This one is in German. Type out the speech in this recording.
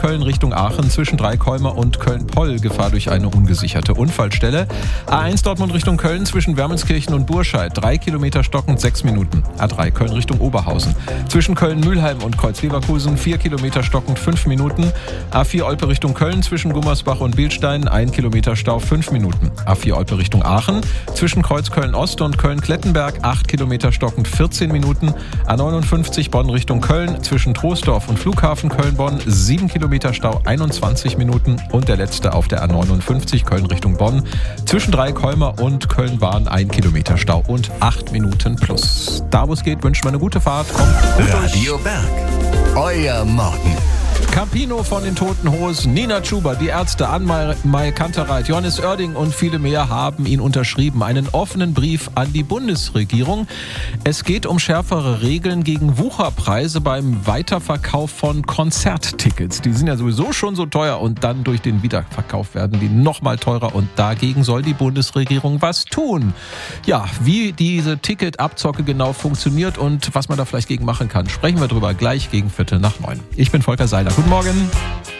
Köln Richtung Aachen zwischen Dreikäumer und Köln-Poll. Gefahr durch eine ungesicherte Unfallstelle. A1 Dortmund Richtung Köln zwischen Wermelskirchen und Burscheid. 3 Kilometer stockend 6 Minuten. A3 Köln Richtung Oberhausen. Zwischen Köln-Mühlheim und Kreuz-Leverkusen 4 Kilometer stockend 5 Minuten. A4 Olpe Richtung Köln zwischen Gummersbach und Bilstein 1 Kilometer Stau 5 Minuten. A4 Olpe Richtung Aachen zwischen Kreuz-Köln-Ost und Köln-Klettenberg 8 Kilometer stockend 14 Minuten. A59 Bonn Richtung Köln zwischen Troisdorf und Flughafen Köln-Bonn 7 Kilometer Stau 21 Minuten. Und der letzte auf der A59 Köln Richtung Bonn zwischen Dreikäumer und Köln-Bahn 1 Kilometer Stau und 8 Minuten plus. Da wo es geht, wünschen wir eine gute Fahrt. Kommt gut durch. Radio Berg, euer Morgen. Campino von den Toten Hosen, Nina Chuba, die Ärzte, Anne-Mai Kantereit, Johannes Oerding und viele mehr haben ihn unterschrieben. Einen offenen Brief an die Bundesregierung. Es geht um schärfere Regeln gegen Wucherpreise beim Weiterverkauf von Konzerttickets. Die sind ja sowieso schon so teuer und dann durch den Wiederverkauf werden die nochmal teurer und dagegen soll die Bundesregierung was tun. Ja, wie diese Ticketabzocke genau funktioniert und was man da vielleicht gegen machen kann, sprechen wir drüber gleich gegen 8:45. Ich bin Volker Seiler. Guten Morgen.